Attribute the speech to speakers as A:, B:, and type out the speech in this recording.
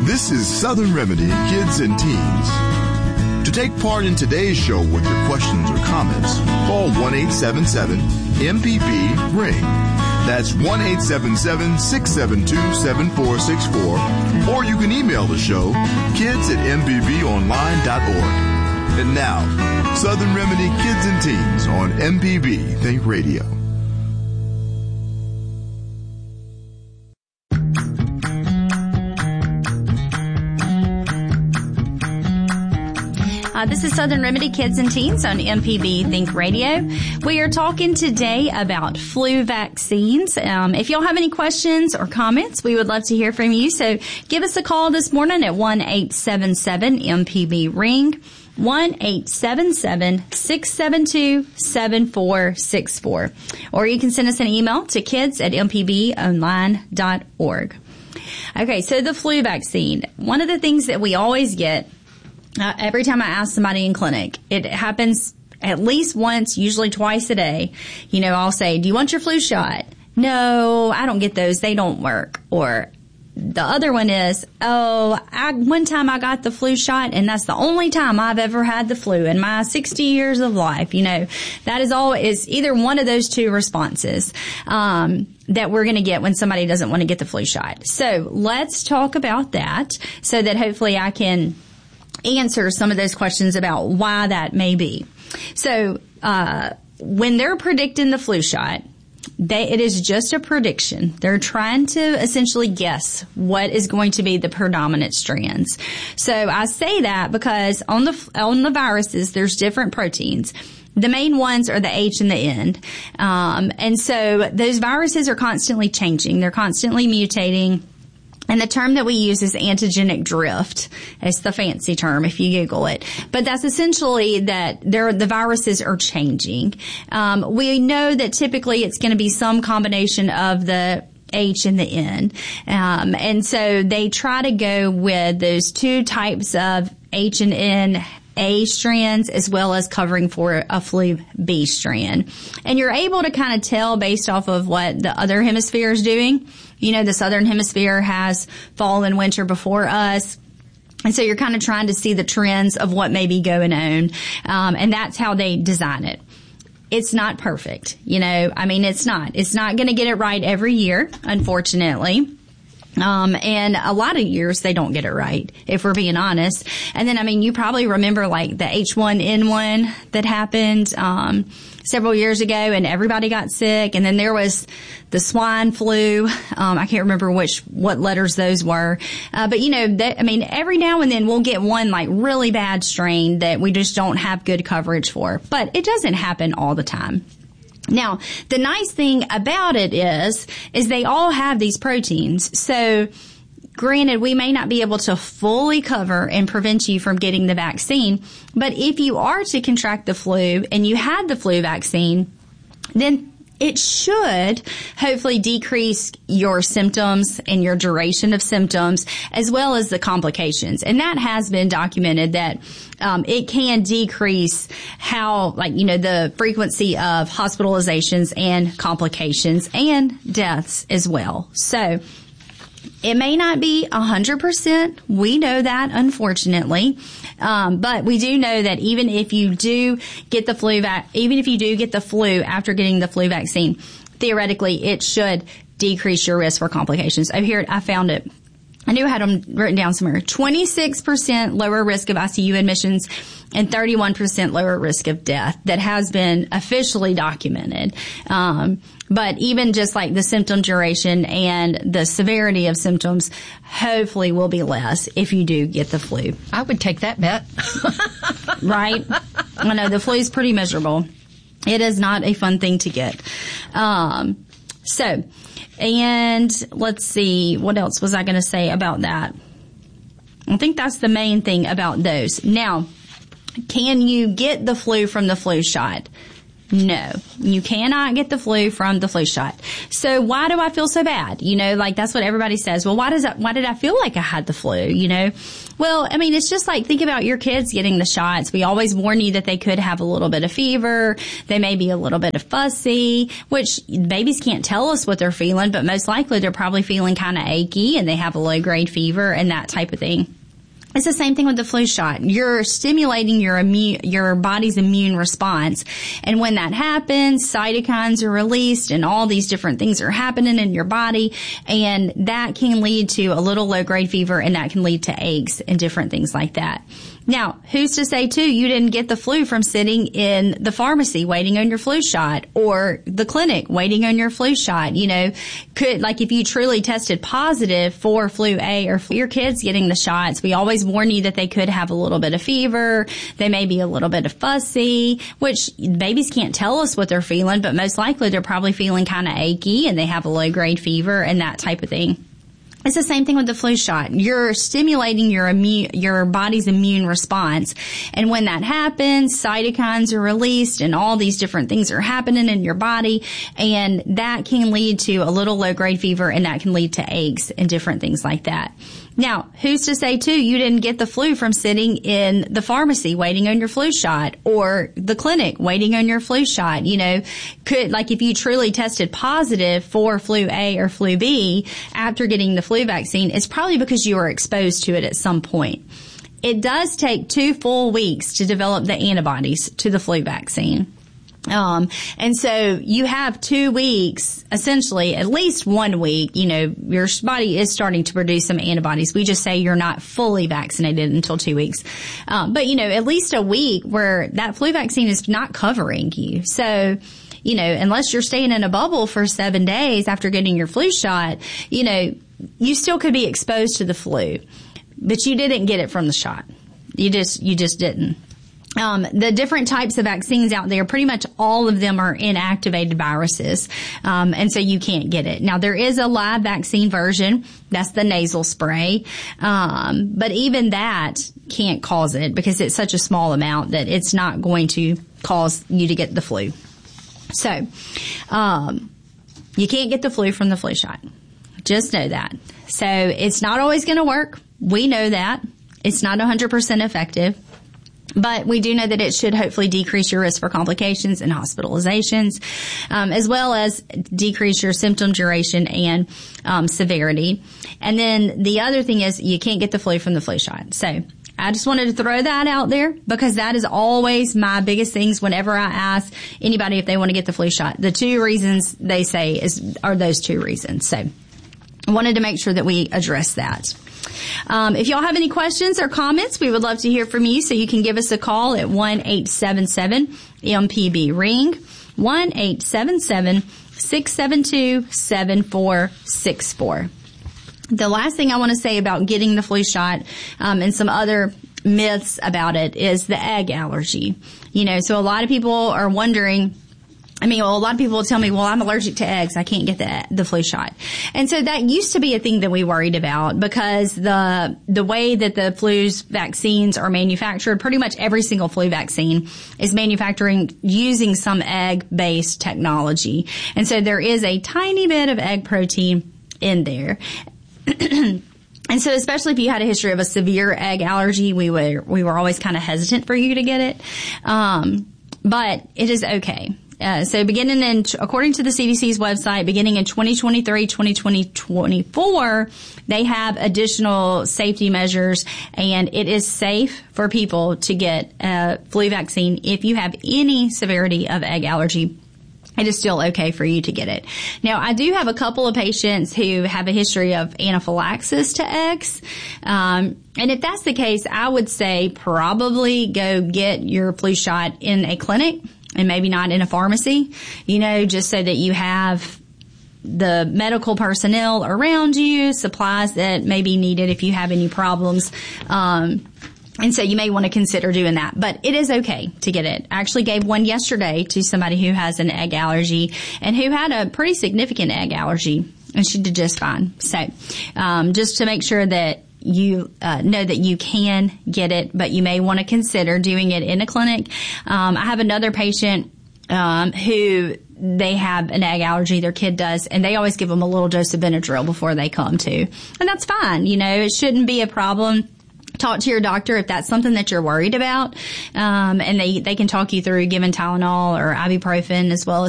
A: This is Southern Remedy Kids and Teens. To take part in today's show with your questions or comments, call 1-877-MPB-RING. That's 1-877-672-7464. Or you can email the show, kids@mpbonline.org. And now, Southern Remedy Kids and Teens on MPB Think Radio.
B: This is Southern Remedy Kids and Teens on MPB Think Radio. We are talking today about flu vaccines. If y'all have any questions or comments, we would love to hear from you. So give us a call this morning at 1-877-MPB-RING, 1-877-672-7464. Or you can send us an email to kids@mpbonline.org. Okay, so the flu vaccine. One of the things that we always get every time I ask somebody in clinic, it happens at least once, usually twice a day. You know, I'll say, do you want your flu shot? No, I don't get those. They don't work. Or the other one is, one time I got the flu shot and that's the only time I've ever had the flu in my 60 years of life. You know, that is always either one of those two responses, that we're going to get when somebody doesn't want to get the flu shot. So let's talk about that so that hopefully I can answer some of those questions about why that may be. So, when they're predicting the flu shot, it is just a prediction. They're trying to essentially guess what is going to be the predominant strands. So I say that because on the viruses, there's different proteins. The main ones are the H and the N. And so those viruses are constantly changing. They're constantly mutating. And the term that we use is antigenic drift. It's the fancy term if you Google it. But that's essentially that the viruses are changing. We know that typically it's going to be some combination of the H and the N. And so they try to go with those two types of H and N A strands as well as covering for a flu B strand. And you're able to kind of tell based off of what the other hemisphere is doing. You know, the southern hemisphere has fall and winter before us. And so you're kind of trying to see the trends of what may be going on. And that's how they design it. It's not perfect. You know, I mean, it's not going to get it right every year, unfortunately. And a lot of years they don't get it right, if we're being honest. And then, I mean, you probably remember like the H1N1 that happened, several years ago and everybody got sick. And then there was the swine flu. I can't remember what letters those were. But you know, every now and then we'll get one like really bad strain that we just don't have good coverage for, but it doesn't happen all the time. Now, the nice thing about it is they all have these proteins. So, granted, we may not be able to fully cover and prevent you from getting the vaccine, but if you are to contract the flu and you had the flu vaccine, then it should hopefully decrease your symptoms and your duration of symptoms as well as the complications. And that has been documented that it can decrease the frequency of hospitalizations and complications and deaths as well. So it may not be 100%. We know that, unfortunately. But we do know that even if you do get the flu after getting the flu vaccine, theoretically it should decrease your risk for complications. I found it. I knew I had them written down somewhere. 26% lower risk of ICU admissions and 31% lower risk of death. That has been officially documented. But even just like the symptom duration and the severity of symptoms hopefully will be less if you do get the flu.
C: I would take that bet.
B: Right? I know the flu is pretty miserable. It is not a fun thing to get. And let's see, what else was I going to say about that? I think that's the main thing about those. Now, can you get the flu from the flu shot? No, you cannot get the flu from the flu shot. So why do I feel so bad? Like that's what everybody says. Well, why did I feel like I had the flu? Well, I mean, it's just like, think about your kids getting the shots. We always warn you that they could have a little bit of fever. They may be a little bit of fussy, which babies can't tell us what they're feeling, but most likely they're probably feeling kind of achy and they have a low grade fever and that type of thing. It's the same thing with the flu shot. You're stimulating your body's immune response. And when that happens, cytokines are released and all these different things are happening in your body. And that can lead to a little low grade fever and that can lead to aches and different things like that. Now, who's to say too you didn't get the flu from sitting in the pharmacy waiting on your flu shot or the clinic waiting on your flu shot? If you truly tested positive for flu A or your kids getting the shots, we always warn you that they could have a little bit of fever. They may be a little bit of fussy, which babies can't tell us what they're feeling, but most likely they're probably feeling kind of achy and they have a low grade fever and that type of thing. It's the same thing with the flu shot. You're stimulating your body's immune response. And when that happens, cytokines are released and all these different things are happening in your body. And that can lead to a little low grade fever and that can lead to aches and different things like that. Now, who's to say too you didn't get the flu from sitting in the pharmacy waiting on your flu shot or the clinic waiting on your flu shot? If you truly tested positive for flu A or flu B after getting the flu vaccine, it's probably because you were exposed to it at some point. It does take 2 full weeks to develop the antibodies to the flu vaccine. And so you have 2 weeks, essentially at least 1 week, your body is starting to produce some antibodies. We just say you're not fully vaccinated until 2 weeks. But at least a week where that flu vaccine is not covering you. So, unless you're staying in a bubble for 7 days after getting your flu shot, you still could be exposed to the flu, but you didn't get it from the shot. You just didn't. The different types of vaccines out there, pretty much all of them are inactivated viruses. And so you can't get it. Now there is a live vaccine version. That's the nasal spray. But even that can't cause it because it's such a small amount that it's not going to cause you to get the flu. So, you can't get the flu from the flu shot. Just know that. So it's not always going to work. We know that. It's not 100% effective. But we do know that it should hopefully decrease your risk for complications and hospitalizations, as well as decrease your symptom duration and severity. And then the other thing is you can't get the flu from the flu shot. So I just wanted to throw that out there because that is always my biggest things whenever I ask anybody if they want to get the flu shot. The 2 reasons they say are those 2 reasons. So I wanted to make sure that we address that. If y'all have any questions or comments, we would love to hear from you. So you can give us a call at 1-877-MPB-RING, 1-877-672-7464. The last thing I want to say about getting the flu shot, and some other myths about it is the egg allergy. So a lot of people are wondering, a lot of people will tell me, well, I'm allergic to eggs. I can't get the flu shot. And so that used to be a thing that we worried about because the way that the flu's vaccines are manufactured, pretty much every single flu vaccine is manufacturing using some egg-based technology. And so there is a tiny bit of egg protein in there. And so especially if you had a history of a severe egg allergy, we were always kind of hesitant for you to get it. But it is okay. So according to the CDC's website, beginning in 2023, 2024, they have additional safety measures, and it is safe for people to get a flu vaccine if you have any severity of egg allergy. It is still okay for you to get it. Now, I do have a couple of patients who have a history of anaphylaxis to eggs. And if that's the case, I would say probably go get your flu shot in a clinic and maybe not in a pharmacy, just so that you have the medical personnel around you, supplies that may be needed if you have any problems. And so you may want to consider doing that. But it is okay to get it. I actually gave one yesterday to somebody who has an egg allergy and who had a pretty significant egg allergy, and she did just fine. So just to make sure that you know that you can get it, but you may want to consider doing it in a clinic. I have another patient who they have an egg allergy, their kid does, and they always give them a little dose of Benadryl before they come to. And that's fine. You know, it shouldn't be a problem. Talk to your doctor if that's something that you're worried about. And they can talk you through giving Tylenol or ibuprofen as well as